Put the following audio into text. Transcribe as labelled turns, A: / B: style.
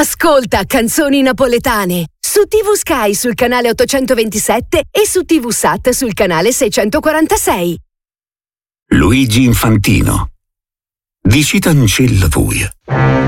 A: Ascolta Canzoni Napoletane su TV Sky sul canale 827 e su TV Sat sul canale 646.
B: Luigi Infantino. Dici t'ancella vuia.